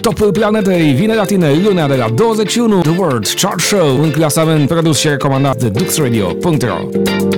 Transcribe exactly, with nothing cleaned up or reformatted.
Topul Planetei vine la tine lunea de la douăzeci și unu. The World Chart Show, un clasament produs și recomandat de Dux Radio punct ro.